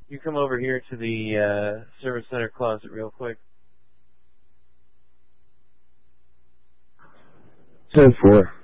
You come over here to the service center closet real quick. 10-4.